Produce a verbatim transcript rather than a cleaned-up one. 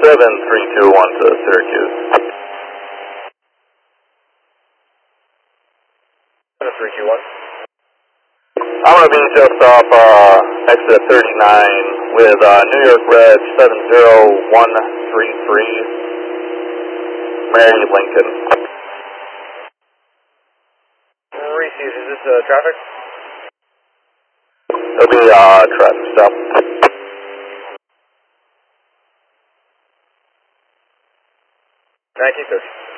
seven three two one to Syracuse. seven three two one. I'm going to be just off uh, exit thirty-nine with uh, New York Red seven zero one three three, Mary Lincoln. Receive, is this uh, traffic? It'll be uh, traffic stop. nineteen thirty.